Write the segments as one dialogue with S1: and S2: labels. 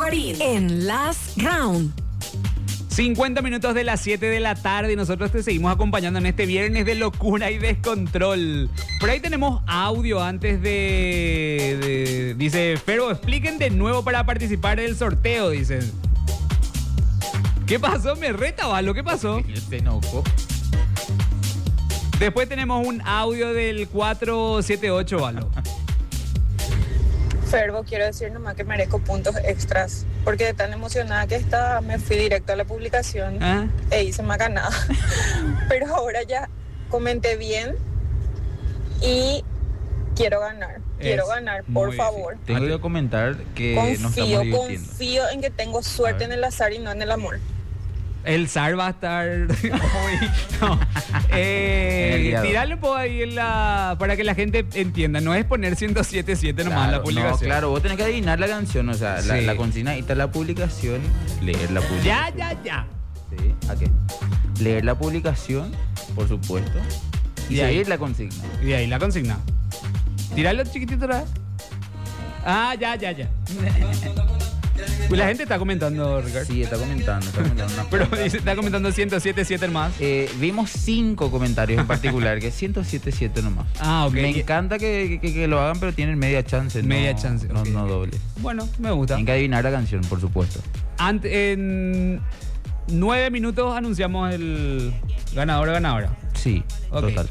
S1: Marín en Last Round.
S2: 50 minutos de las 7 de la tarde y nosotros te seguimos acompañando en este viernes de locura y descontrol. Por ahí tenemos audio antes dice, Ferbo, expliquen de nuevo para participar del sorteo, dicen. ¿Qué pasó? Me reta, Valo, ¿qué pasó?
S3: Se enojó.
S2: Después tenemos un audio del 478, Valo.
S4: Ferbo, quiero decir nomás que merezco puntos extras, porque de tan emocionada que estaba, me fui directo a la publicación e hice macanada. Pero ahora ya comenté bien y quiero ganar. Quiero ganar, por favor.
S3: Tengo que comentar que nos estamos divirtiendo.
S4: Confío en que tengo suerte en el azar y no en el amor.
S2: El SAR va a estar tirarle un poco ahí para que la gente entienda. No es poner 107.7 nomás en la publicación.
S3: No, claro, vos tenés que adivinar la canción. O sea,
S2: sí.
S3: la consigna, ahí está la publicación. Leer la publicación.
S2: Ya.
S3: Sí, ¿a qué? Leer la publicación, por supuesto. Y seguir la consigna.
S2: Y de ahí la consigna. Tirarlo chiquitito otra vez. Ya. Pues la gente está comentando, Ricardo.
S3: Sí, está comentando.
S2: Pero está comentando 107.7 más.
S3: Vimos 5 comentarios en particular, que es 107.7 nomás.
S2: Ok.
S3: Me encanta que lo hagan, pero tienen media chance.
S2: Media chance.
S3: No,
S2: Okay.
S3: no doble.
S2: Bueno, me gusta.
S3: Tienen que adivinar la canción, por supuesto.
S2: En 9 minutos anunciamos el ganador o ganadora.
S3: Sí,
S2: Okay.
S3: total.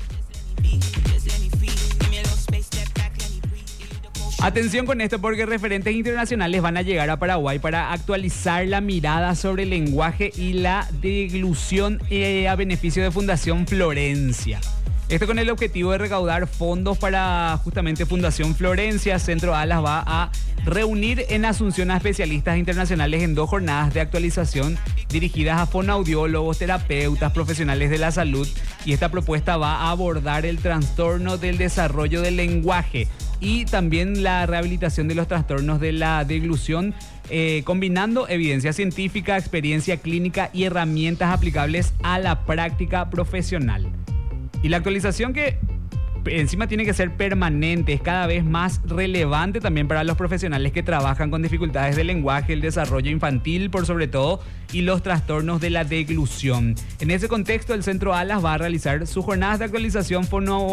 S2: Atención con esto porque referentes internacionales van a llegar a Paraguay para actualizar la mirada sobre el lenguaje y la deglución a beneficio de Fundación Florencia. Esto con el objetivo de recaudar fondos para justamente Fundación Florencia. Centro Alas va a reunir en Asunción a especialistas internacionales en 2 jornadas de actualización dirigidas a fonoaudiólogos, terapeutas, profesionales de la salud. Y esta propuesta va a abordar el trastorno del desarrollo del lenguaje y también la rehabilitación de los trastornos de la deglución, combinando evidencia científica, experiencia clínica y herramientas aplicables a la práctica profesional. Y la actualización que encima tiene que ser permanente, es cada vez más relevante también para los profesionales que trabajan con dificultades del lenguaje, el desarrollo infantil por sobre todo y los trastornos de la deglución. En ese contexto, el Centro Alas va a realizar sus jornadas de actualización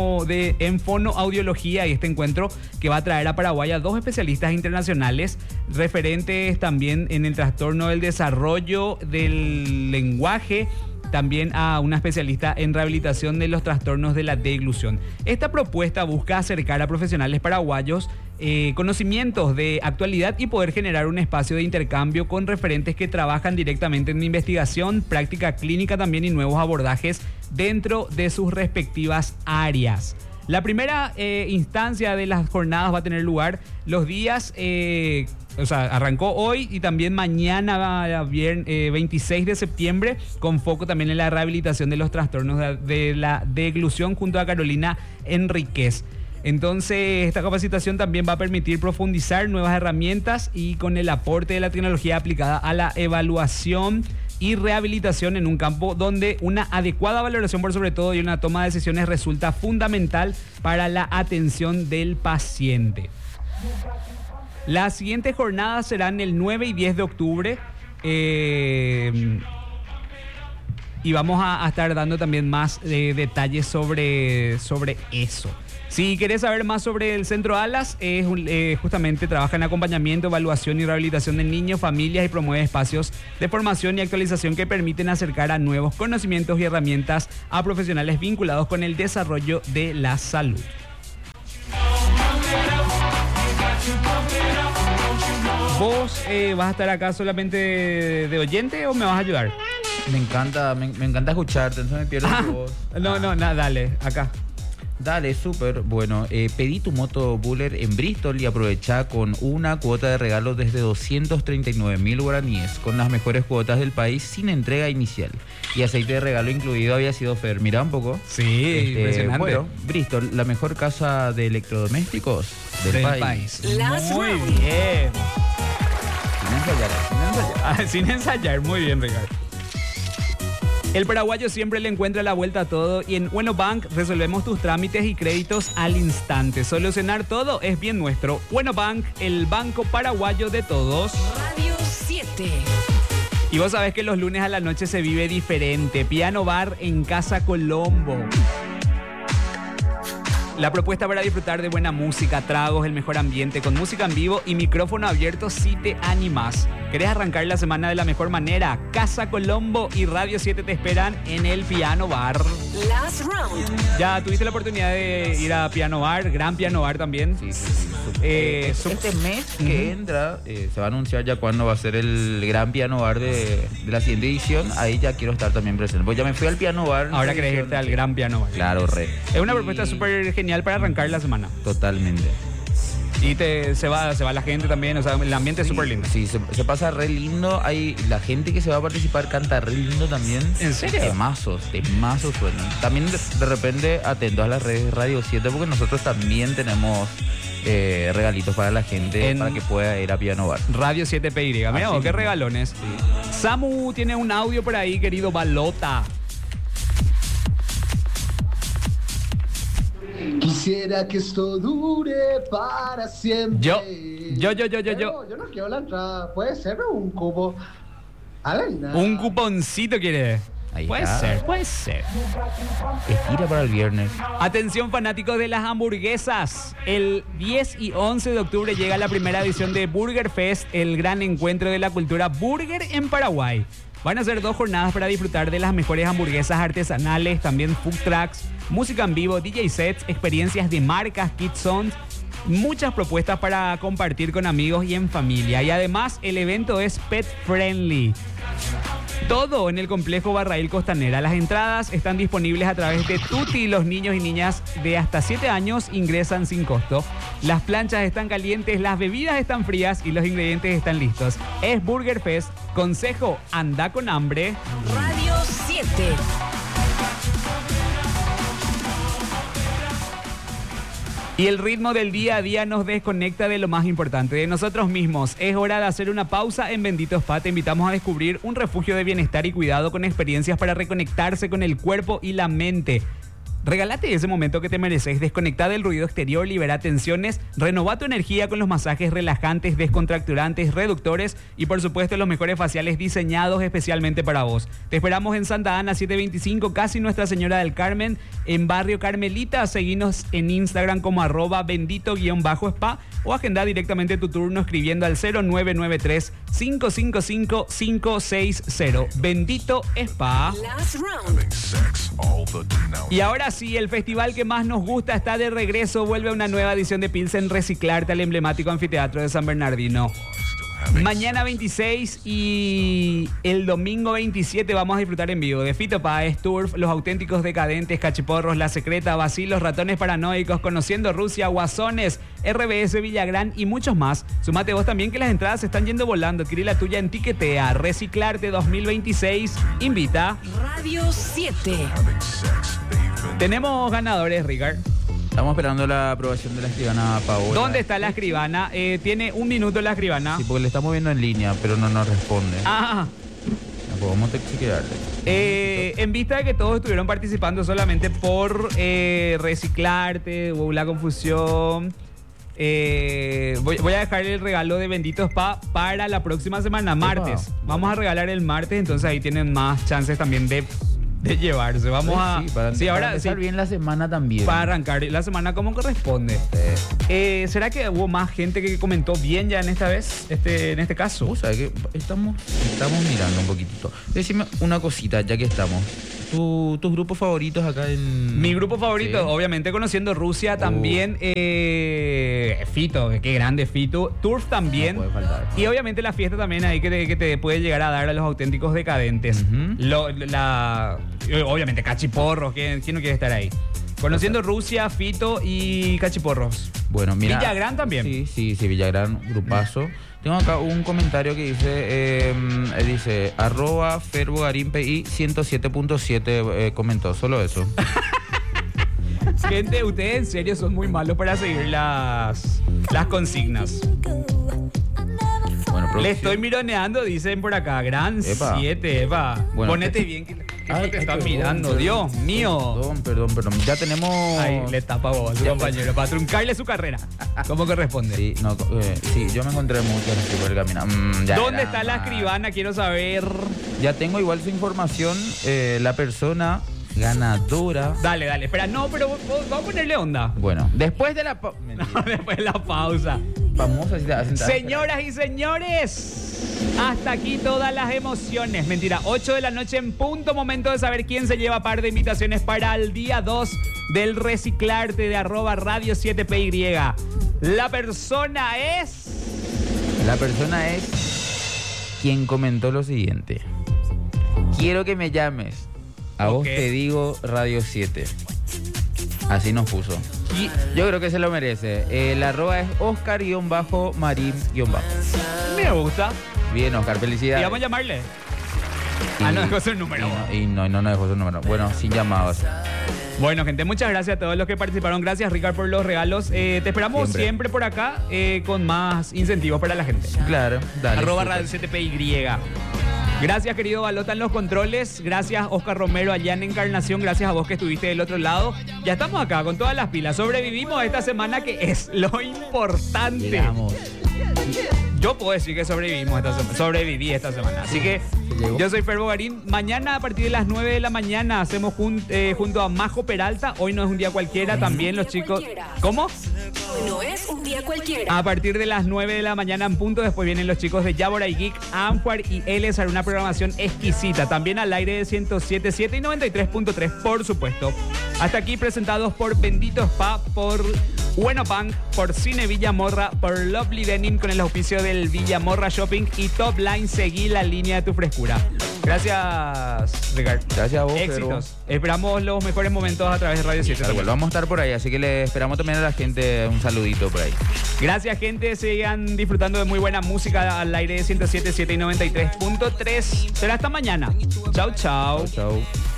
S2: en fonoaudiología y este encuentro que va a traer a Paraguay a 2 especialistas internacionales referentes también en el trastorno del desarrollo del lenguaje, también a una especialista en rehabilitación de los trastornos de la deglución. Esta propuesta busca acercar a profesionales paraguayos conocimientos de actualidad y poder generar un espacio de intercambio con referentes que trabajan directamente en investigación, práctica clínica también y nuevos abordajes dentro de sus respectivas áreas. La primera instancia de las jornadas va a tener lugar los días, arrancó hoy y también mañana, 26 de septiembre, con foco también en la rehabilitación de los trastornos de la deglución junto a Carolina Enríquez. Entonces, esta capacitación también va a permitir profundizar nuevas herramientas y con el aporte de la tecnología aplicada a la evaluación y rehabilitación en un campo donde una adecuada valoración por sobre todo y una toma de decisiones resulta fundamental para la atención del paciente. Las siguientes jornadas serán el 9 y 10 de octubre y vamos a estar dando también más detalles sobre eso. Si querés saber más sobre el Centro Alas, justamente trabaja en acompañamiento, evaluación y rehabilitación de niños, familias y promueve espacios de formación y actualización que permiten acercar a nuevos conocimientos y herramientas a profesionales vinculados con el desarrollo de la salud. ¿Vos vas a estar acá solamente de oyente o me vas a ayudar?
S3: Me encanta escucharte, entonces me pierdo tu voz.
S2: Dale, acá.
S3: Dale, súper. Bueno, pedí tu moto Buller en Bristol y aprovechá con una cuota de regalo desde 239.000 guaraníes, con las mejores cuotas del país sin entrega inicial. Y aceite de regalo incluido había sido Fer. Mirá un poco.
S2: Sí, impresionante.
S3: Bueno, Bristol, la mejor casa de electrodomésticos del país.
S2: Muy bien.
S3: Sin ensayar.
S2: Muy bien, Ricardo. El paraguayo siempre le encuentra la vuelta a todo y en Bueno Bank resolvemos tus trámites y créditos al instante. Solucionar todo es bien nuestro. Bueno Bank, el banco paraguayo de todos.
S1: Radio 7.
S2: Y vos sabés que los lunes a la noche se vive diferente. Piano Bar en Casa Colombo. La propuesta para disfrutar de buena música, tragos, el mejor ambiente, con música en vivo y micrófono abierto si te animas. ¿Querés arrancar la semana de la mejor manera? Casa Colombo y Radio 7 te esperan en el Piano Bar.
S1: Last Round.
S2: ¿Ya tuviste la oportunidad de ir a Piano Bar? Gran Piano Bar también.
S3: Sí. Este mes que entra, se va a anunciar ya cuándo va a ser el gran Piano Bar de la siguiente edición. Ahí ya quiero estar también presente. Pues ya me fui al Piano Bar.
S2: Ahora querés irte al gran Piano Bar.
S3: Claro, re.
S2: Es una propuesta súper genial para arrancar la semana.
S3: Totalmente.
S2: Y se va la gente también, o sea, el ambiente es súper lindo.
S3: Sí, se pasa re lindo. La gente que se va a participar canta re lindo también.
S2: ¿En serio?
S3: Temazos suenan. También de repente atentos a las redes Radio 7 porque nosotros también tenemos regalitos para la gente para que pueda ir a Piano Bar.
S2: Radio 7 PY, mira, qué regalones. Sí. Samu tiene un audio por ahí, querido Balota.
S5: Quisiera que esto dure para siempre.
S2: Yo.
S5: Yo no quiero la entrada. Puede ser un cubo.
S2: Un cuponcito quiere.
S3: Ahí
S2: puede ser.
S3: Estira para el viernes.
S2: Atención fanáticos de las hamburguesas. El 10 y 11 de octubre llega la primera edición de Burger Fest, el gran encuentro de la cultura burger en Paraguay. Van a ser 2 jornadas para disfrutar de las mejores hamburguesas artesanales, también food trucks, música en vivo, DJ sets, experiencias de marcas, kids zones, muchas propuestas para compartir con amigos y en familia. Y además el evento es pet friendly. Todo en el complejo Barraíl Costanera. Las entradas están disponibles a través de Tuti. Los niños y niñas de hasta 7 años ingresan sin costo. Las planchas están calientes, las bebidas están frías y los ingredientes están listos. Es Burger Fest. Consejo, anda con hambre.
S1: Radio 7.
S2: Y el ritmo del día a día nos desconecta de lo más importante, de nosotros mismos. Es hora de hacer una pausa en Bendito Spa. Te invitamos a descubrir un refugio de bienestar y cuidado con experiencias para reconectarse con el cuerpo y la mente. Regálate ese momento que te mereces. Desconecta del ruido exterior, libera tensiones, renová tu energía con los masajes relajantes, descontracturantes, reductores y por supuesto los mejores faciales diseñados especialmente para vos. Te esperamos en Santa Ana 725, casi Nuestra Señora del Carmen, en Barrio Carmelita. Seguinos en Instagram como @bendito_spa o agenda directamente tu turno escribiendo al 0993-555-560. Bendito Spa.
S1: Last Round.
S2: Y ahora sí, el festival que más nos gusta está de regreso. Vuelve una nueva edición de Pilsen Reciclarte al emblemático anfiteatro de San Bernardino. Mañana 26 y el domingo 27 vamos a disfrutar en vivo de Fito Páez, Turf, Los Auténticos Decadentes, Cachiporros, La Secreta, Bacilos, Ratones Paranoicos, Conociendo Rusia, Guasones, RBS Villagrán y muchos más. Sumate vos también que las entradas se están yendo volando. Adquirí la tuya en Tiquetea. Reciclarte 2026 invita
S1: Radio 7.
S2: Tenemos ganadores, Ricard.
S3: Estamos esperando la aprobación de la escribana Paola.
S2: ¿Dónde está la escribana? Tiene 1 minuto la escribana.
S3: Sí, porque le estamos viendo en línea, pero no nos responde.
S2: Ah.
S3: No podemos chequearle.
S2: En vista de que todos estuvieron participando solamente por Reciclarte, hubo la confusión. Voy a dejar el regalo de Bendito Spa para la próxima semana, martes. Vamos a regalar el martes, entonces ahí tienen más chances también de llevarse. Vamos
S3: para
S2: empezar
S3: bien la semana también.
S2: Para arrancar la semana como corresponde. ¿Será que hubo más gente que comentó bien ya en esta vez, en este caso?
S3: O sea que estamos mirando un poquitito. Decime una cosita, ya que estamos. ¿Tus grupos favoritos acá en...?
S2: Mi grupo favorito, sí, obviamente Conociendo Rusia, también Fito, qué grande Fito, Turf también, no puede faltar. Y obviamente la fiesta también ahí que te puede llegar a dar a Los Auténticos Decadentes. Obviamente Cachiporros, ¿quién no quiere estar ahí? Conociendo Rusia, Fito y Cachiporros.
S3: Bueno, mira.
S2: Villagrán también.
S3: Sí, Villagrán, grupazo. Tengo acá un comentario que dice @FerboGarimPI 107.7 comentó, solo eso.
S2: Gente, ustedes en serio son muy malos para seguir las consignas. Bueno, le estoy mironeando, dicen por acá. Gran 7, Eva. Bueno, ponete bien. tipo te está
S3: perdón,
S2: mirando,
S3: perdón,
S2: Dios mío.
S3: Perdón. Ya tenemos...
S2: Ahí le tapa vos a su compañero para truncarle su carrera. ¿Cómo corresponde?
S3: Sí, sí, yo me encontré muchos tipo de caminar.
S2: ¿Dónde está la escribana? Quiero saber.
S3: Ya tengo igual su información. La persona ganadora.
S2: Dale, espera, no, pero vamos a ponerle onda.
S3: Bueno, después de la
S2: Después de la pausa.
S3: famosa cita.
S2: Señoras y señores, hasta aquí todas las emociones. Mentira, 8 de la noche en punto. Momento de saber quién se lleva par de invitaciones para el día 2 del Reciclarte de @radio 7PY. La persona es
S3: quien comentó lo siguiente. Quiero que me llames. A vos te digo Radio 7. Así nos puso. Y yo creo que se lo merece. El arroba es Oscar-Marín-.
S2: Me gusta.
S3: Bien, Oscar, felicidades.
S2: ¿Y vamos a llamarle? No dejó su número.
S3: No dejó su número. Bueno, sin llamados.
S2: Bueno, gente, muchas gracias a todos los que participaron. Gracias, Ricardo, por los regalos. Te esperamos siempre por acá con más incentivos para la gente.
S3: Claro, dale.
S2: @radio 7PY. Gracias, querido Balota en los controles. Gracias, Oscar Romero, allá en Encarnación. Gracias a vos que estuviste del otro lado. Ya estamos acá con todas las pilas. Sobrevivimos esta semana, que es lo importante.
S3: Llegamos.
S2: Yo puedo decir que sobreviví esta semana. Así que yo soy Fer Bogarín. Mañana a partir de las 9 de la mañana hacemos junto a Majo Peralta. Hoy no es un día cualquiera. También los chicos... ¿Cómo?
S1: No es un día cualquiera.
S2: A partir de las 9 de la mañana en punto. Después vienen los chicos de Yabora y Geek, Amphar y Eles, una programación exquisita. También al aire de 107.7 y 93.3, por supuesto. Hasta aquí presentados por Bendito Spa, por Bueno Punk, por Cine Villamorra, por Lovely Denim con el auspicio del Villamorra Shopping y Top Line. Seguí la línea de tu frescura. Gracias, Ricardo.
S3: Gracias a vos,
S2: Éxitos. Esperamos los mejores momentos a través de Radio 7.
S3: Bueno, vamos a estar por ahí, así que le esperamos también a la gente un saludito por ahí.
S2: Gracias, gente. Sigan disfrutando de muy buena música al aire de 107.7 y 93.3. Será hasta mañana. Chau.
S3: Chau.